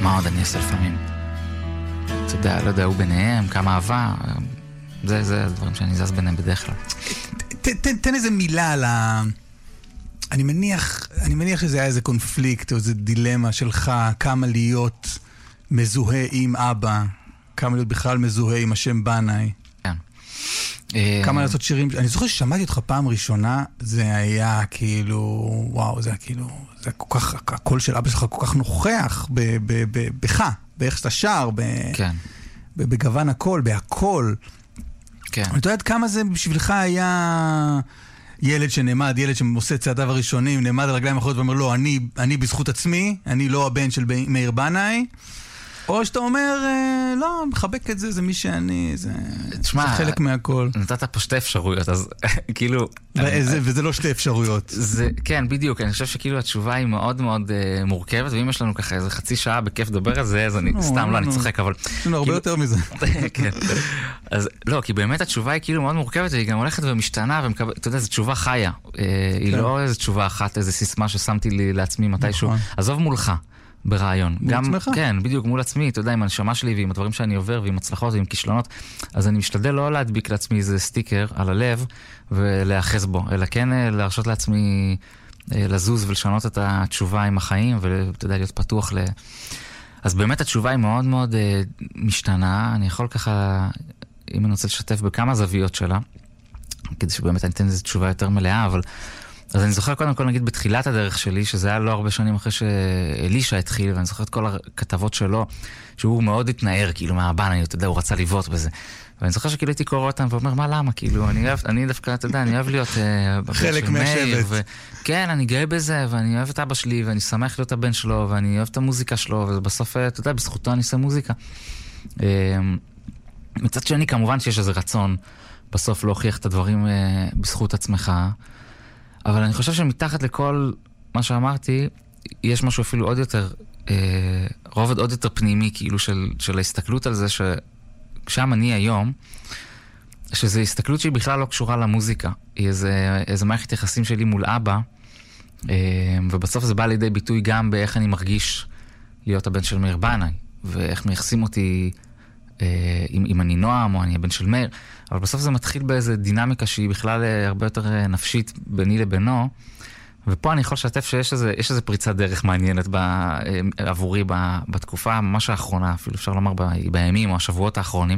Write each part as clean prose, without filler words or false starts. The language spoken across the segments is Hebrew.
מה עוד אני אעשה לפעמים? אתה יודע, לא יודע, הוא ביניהם, כמה אהבה, זה הדברים שאני זז ביניהם בדרך כלל. תן איזה מילה על ה... אני מניח שזה היה איזה קונפליקט או איזה דילמה שלך, כמה להיות מזוהה עם אבא, כמה להיות בכלל מזוהה עם השם בנאי. כן. כמה לעשות שירים, אני זוכר ששמעתי אותך פעם ראשונה, זה היה כאילו, וואו, זה היה כאילו, זה היה כל כך, הקול של אבא שלך כל כך נוכח בך, באיך שאתה שר, בגוון הקול, בהקול. כן. אתה יודעת כמה זה בשבילך היה ילד שנעמד, ילד שעושה צעדיו הראשונים, נעמד על רגליים אחרות ואומר, לא, אני בזכות עצמי, אני לא הבן של מאיר בנאי, או שאתה אומר, לא, מחבק את זה, זה מי שאני, זה חלק מהכל. נתת פה שתי אפשרויות, אז כאילו... וזה לא שתי אפשרויות. כן, בדיוק, אני חושב שכאילו התשובה היא מאוד מאוד מורכבת, ואם יש לנו ככה איזה חצי שעה בכיף לדבר על זה, אז אני סתם לא, אני צוחק, אבל... יש לנו הרבה יותר מזה. כן. אז לא, כי באמת התשובה היא כאילו מאוד מורכבת, והיא גם הולכת ומשתנה, ואתה יודע, זו תשובה חיה. היא לא איזו תשובה אחת, איזו סיסמה ששמתי לי לעצמי מתישהו. עזוב מולך. ברעיון. מול עצמך? כן, בדיוק, מול עצמי, אתה יודע, עם הנשמה שלי ועם הדברים שאני עובר ועם הצלחות ועם כישלונות, אז אני משתדל לא להדביק לעצמי איזה סטיקר על הלב ולהאחז בו, אלא כן להרשות לעצמי לזוז ולשנות את התשובה עם החיים ואתה יודע, להיות פתוח אז באמת התשובה היא מאוד מאוד משתנה, אני יכול ככה, אם אני רוצה לשתף בכמה זוויות שלה, כדי שבאמת אני אתן איזו תשובה יותר מלאה, אבל אז אני זוכר קודם כל, נגיד, בתחילת הדרך שלי, שזה היה לא הרבה שנים אחרי שאלישה התחיל, ואני זוכר את כל הכתבות שלו, שהוא מאוד התנער, כאילו, מהבן, אתה יודע, הוא רצה לבעוט בזה. ואני זוכר שכאילו הייתי קורא אותם ואומר, מה, למה? כאילו, אני דווקא, אתה יודע, אני אוהב להיות חלק מהשבט. כן, אני גאה בזה, ואני אוהב את אבא שלי, ואני שמח להיות הבן שלו, ואני אוהב את המוזיקה שלו, ובסוף, אתה יודע, בזכותו אני עושה מוזיקה. מצד שני, כמובן שיש איזה רצון בסוף להוכיח את הדברים בזכות עצמך. אבל אני חושב שמתחת לכל מה שאמרתי, יש משהו אפילו עוד יותר, רובד עוד יותר פנימי, כאילו של ההסתכלות על זה, ששם אני היום, שזו הסתכלות שהיא בכלל לא קשורה למוזיקה. היא איזה מערכת יחסים שלי מול אבא, ובסוף זה בא לידי ביטוי גם באיך אני מרגיש להיות הבן של מאיר בנאי, ואיך מייחסים אותי, אם אני נועם או אני הבן של מאיר, אבל בסוף זה מתחיל באיזו דינמיקה שהיא בכלל הרבה יותר נפשית ביני לבינו, ופה אני יכול לשתף שיש איזו פריצת דרך מעניינת עבורי בתקופה ממש האחרונה, אפילו אפשר לומר בימים או השבועות האחרונים,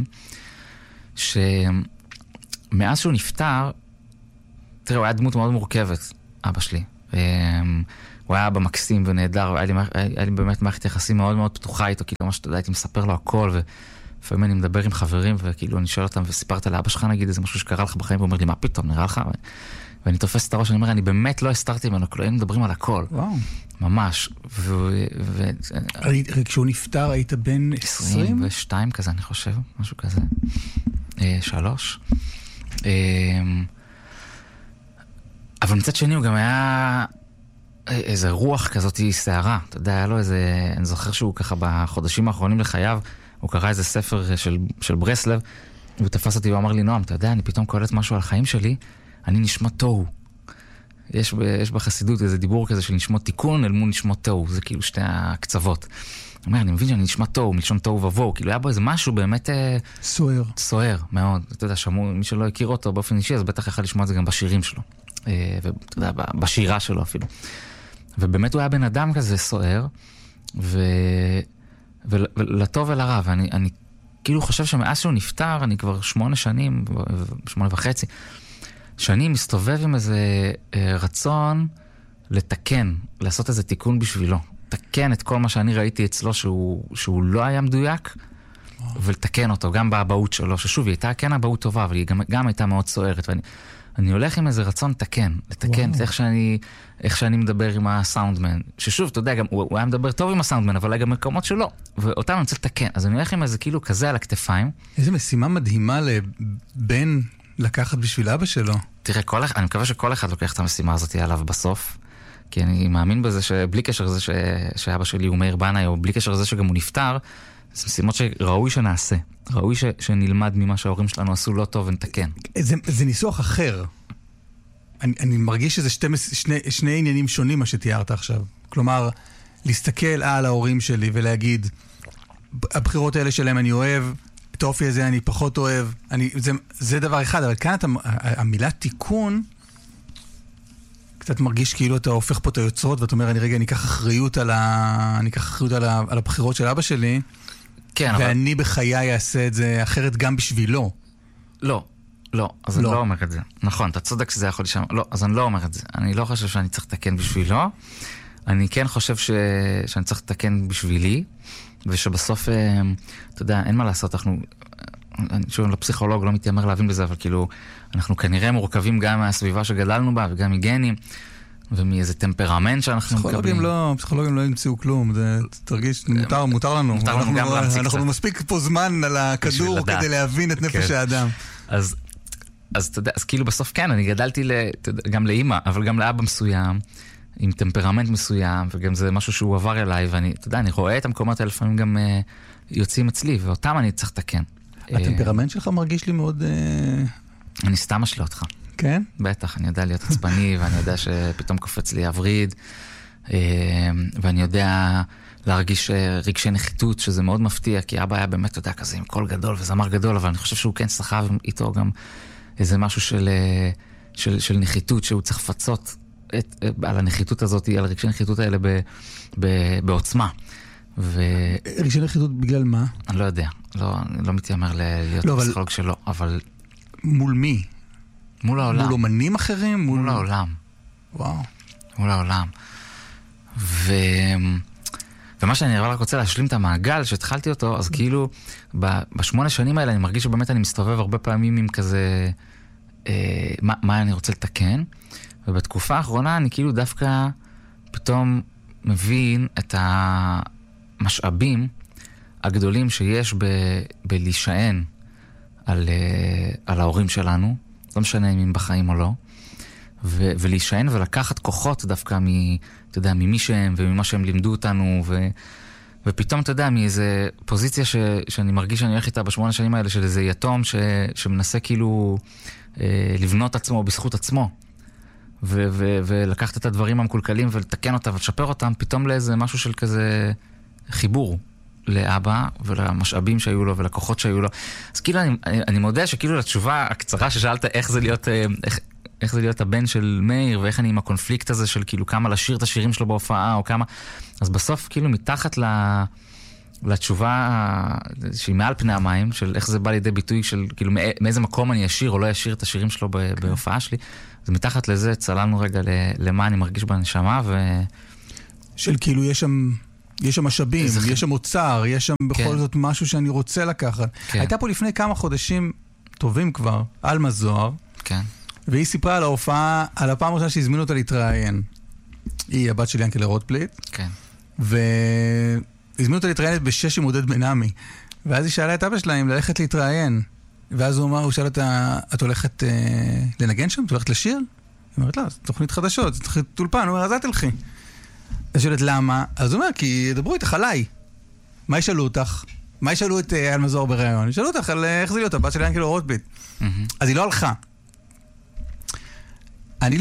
שמאז שהוא נפטר, תראה, הוא היה דמות מאוד מורכבת, אבא שלי. הוא היה אבא מקסים ונהדר, היה לי באמת מערכת יחסים מאוד מאוד פתוחה איתו, כאילו ממש, אתה יודע, הייתי מספר לו הכל, לפעמים אני מדבר עם חברים, וכאילו אני שואל אותם, וסיפרת לאבא שלך, נגיד, איזה משהו שקרה לך בחיים, ואומר לי, מה פתאום, נראה לך? ואני תופס את הראש, אני אומר, אני באמת לא הסתרתי ממנו, כאילו, היינו מדברים על הכל. וואו. ממש. כשהוא נפטר, היית בן 20? 22 כזה, אני חושב, משהו כזה. 3. אבל מצד שני, הוא גם היה איזה רוח כזאת, שערה. אתה יודע, היה לו איזה, אני זוכר שהוא ככה בחודשים האחרונים לחייו, הוא קרא איזה ספר של ברסלב, והוא תפס אותי ואמר לי, נועם, אתה יודע, אני פתאום קולט משהו על החיים שלי, אני נשמע תוהו. יש בחסידות איזה דיבור כזה של נשמות תיקון אל מול נשמות תוהו, זה כאילו שתי הקצוות. הוא אומר, אני מבין שאני נשמע תוהו, מלשון תוהו ובוהו, כאילו היה בו איזה משהו באמת סוער. סוער מאוד. אתה יודע, מי שלא הכיר אותו באופן אישי, אז בטח יכול לשמוע את זה גם בשירים שלו. ואתה יודע, בשירה שלו אפילו. ובאמת הוא היה בן אדם כזה סוער, ולטוב ולרע, ואני כאילו חושב שמאז שהוא נפטר, אני כבר 8 שנים, 8.5 שנים מסתובב עם איזה רצון לתקן, לעשות איזה תיקון בשבילו. תקן את כל מה שאני ראיתי אצלו שהוא לא היה מדויק, ולתקן אותו, גם באבאות שלו, ששוב, היא הייתה כן אבאות טובה, אבל היא גם הייתה מאוד סוערת, ואני הולך עם איזה רצון לתקן את איך שאני מדבר עם הסאונדמן, ששוב, אתה יודע, גם הוא היה מדבר טוב עם הסאונדמן, אבל היה גם מקומות שלו, ואותם אני רוצה לתקן. אז אני הולך עם איזה כאילו כזה על הכתפיים. איזה משימה מדהימה לבן לקחת בשביל אבא שלו. תראה, אני מקווה שכל אחד לוקח את המשימה הזאת עליו בסוף, כי אני מאמין בזה שבלי קשר לזה שאבא שלי הוא מאיר בנאי, או בלי קשר לזה שגם הוא נפטר, זה משימות שראוי שנעשה. ראוי שנלמד ממה שההורים שלנו עשו לא טוב ונתקן. זה ניסוח אחר. אני מרגיש שזה שני עניינים שונים מה שתיארת עכשיו. כלומר, להסתכל על ההורים שלי ולהגיד, הבחירות האלה שלהם אני אוהב, את האופי הזה אני פחות אוהב, זה דבר אחד, אבל כאן המילה תיקון, קצת מרגיש כאילו אתה הופך פה את היוצרות, ואתה אומר, אני אקח אחריות על הבחירות של אבא שלי, כן, ואני בחיי אעשה את זה אחרת גם בשבילו. לא, אז אני לא אומר את זה. נכון, אתה צודק שזה יכול להישמע. לא, אז אני לא אומר את זה. אני לא חושב שאני צריך לתקן בשבילו. אני כן חושב שאני צריך לתקן בשבילי, ושבסוף, אתה יודע, אין מה לעשות, אני שוב, לפסיכולוג לא מתיימר להבין בזה, אבל כאילו, אנחנו כנראה מורכבים גם מהסביבה שגדלנו בה, וגם מגנים, ומאיזה טמפרמנט שאנחנו מקבלים. פסיכולוגים לא ימצאו כלום, תרגיש, מותר לנו. אנחנו מספיק פה זמן על הכדור כדי להבין את נפש האדם. אז אתה יודע, אז כאילו בסוף כן, אני גדלתי גם לאמא, אבל גם לאבא מסוים, עם טמפרמנט מסוים, וגם זה משהו שהוא עבר אליי, ואני, אתה יודע, אני רואה את המקומות האלה, לפעמים גם יוצאים אצלי, ואותם אני צריך לתקן. הטמפרמנט שלך מרגיש לי מאוד... אני סתם משלה אותך. כן? בטח, אני יודע להיות עצבני, ואני יודע שפתאום קופץ לי הווריד, ואני יודע להרגיש רגשי נחיתות, שזה מאוד מפתיע, כי אבא היה באמת, אתה יודע, כזה עם קול גדול וזמר גדול, אבל אני חושב שהוא כן סחב איתו גם איזה משהו של נחיתות, שהוא צריך לפצות על הנחיתות הזאת, על רגשי נחיתות האלה בעוצמה. רגשי נחיתות בגלל מה? אני לא יודע, לא מתיימר להיות פסיכולוג שלו, אבל... מול מי? מול העולם. מול אומנים אחרים? מול העולם. וואו. מול העולם. ומה שאני רק רוצה להשלים את המעגל שהתחלתי אותו, אז כאילו, ב8 שנים האלה אני מרגיש שבאמת אני מסתובב הרבה פעמים עם כזה, מה אני רוצה לתקן, ובתקופה האחרונה אני כאילו דווקא פתאום מבין את המשאבים הגדולים שיש בלהישען על ההורים שלנו, לא משנה אם הם בחיים או לא, ולהישען ולקחת כוחות דווקא אתה יודע, ממי שהם וממה שהם לימדו אותנו, ופתאום, אתה יודע, מאיזה פוזיציה שאני מרגיש שאני הולך איתה ב8 שנים האלה, של איזה יתום שמנסה כאילו לבנות עצמו בזכות עצמו, ולקחת את הדברים המקולקלים ולתקן אותם ולשפר אותם, פתאום לאיזה משהו של כזה חיבור לאבא ולמשאבים שהיו לו ולכוחות שהיו לו. אז כאילו אני מודה שכאילו לתשובה הקצרה ששאלת איך זה להיות הבן של מאיר, ואיך אני עם הקונפליקט הזה של כאילו כמה לשיר את השירים שלו בהופעה, או כמה... אז בסוף כאילו מתחת לתשובה שהיא מעל פני המים, של איך זה בא לידי ביטוי של כאילו מאיזה מקום אני אשיר או לא אשיר את השירים שלו בהופעה שלי, אז מתחת לזה צללנו רגע למה אני מרגיש בנשמה, של כאילו יש שם משאבים, יש שם אוצר, יש שם בכל זאת משהו שאני רוצה לקחת. הייתה פה לפני כמה חודשים טובים כבר, אלמה זוהר, כן. והיא סיפרה על ההופעה, על הפעם הראשונה שהזמינו אותה להתראיין. היא הבת של ינקלה רוטבליט. כן. והזמינו אותה להתראיין ב6 עם עודד בן-עמי. ואז היא שאלה את אבא שלה אם ללכת להתראיין. ואז הוא שאל אותה, את הולכת לנגן שם? את הולכת לשיר? היא אומרת, לא, זה תוכנית חדשות, זה תוכנית אולפן. הוא אומר, אז אל תלכי. אז שואלת, למה? אז הוא אומר, כי ידברו איתך עליי. מה ישאלו אותך? מה ישאלו את אלמה זוהר בראיון? ישאלו אותך על איך זה להיות, הבת של ינקלה רוטבליט. אז היא לא הלכה. אני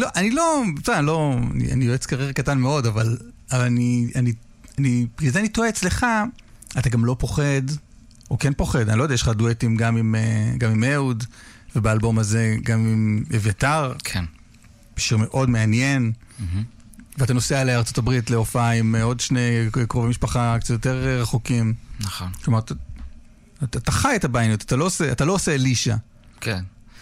יועץ קריירה קטן מאוד, אבל בגלל זה אני טועה אצלך, אתה גם לא פוחד, או כן פוחד, אני לא יודע, יש לך דואטים גם עם אהוד, ובאלבום הזה גם עם אביתר, כן. שיר מאוד מעניין, ואתה נוסע לארצות הברית להופעה עם עוד 2 קרובי משפחה קצת יותר רחוקים. נכון. כלומר, אתה חי את הבייניות, אתה לא עושה אלישה. כן.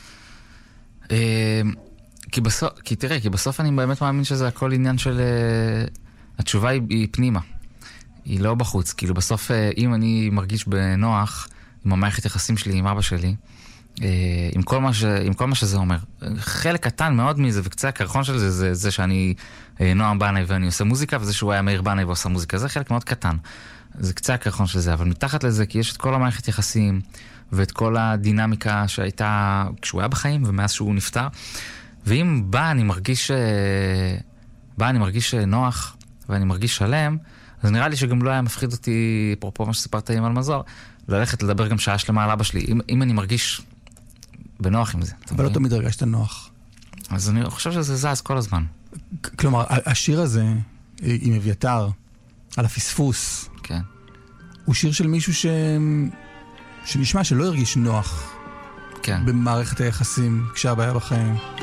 כי בסוף אני באמת מאמין שזה הכל עניין של... התשובה היא פנימה. היא לא בחוץ. כאילו בסוף, אם אני מרגיש בנוח עם המערכת יחסים שלי, עם אבא שלי, עם כל מה שזה אומר. חלק קטן מאוד מזה, וקצה הקרחון של זה, זה שאני נועם בנאי ואני עושה מוזיקה, וזה שהוא היה מאיר בנאי ועושה מוזיקה. זה חלק מאוד קטן. זה קצה הקרחון של זה. אבל מתחת לזה, כי יש את כל המערכת יחסים, ואת כל הדינמיקה שהייתה כשהוא היה בחיים, ומאז שהוא נפטר. ואם בא אני מרגיש נוח, ואני מרגיש שלם, אז נראה לי שגם לא היה מפחיד אותי, אפרופו מה שסיפרת עם אלמה זוהר, ללכת לדבר גם שעה שלמה על אבא שלי, אם אני מרגיש בנוח עם זה. אבל לא תמיד הרגשת נוח. אז אני חושב שזה זז כל הזמן. כלומר, השיר הזה עם אביתר, על הפספוס. כן. הוא שיר של מישהו שנשמע שלא הרגיש נוח כן. במערכת היחסים כשאבא היה בחיים.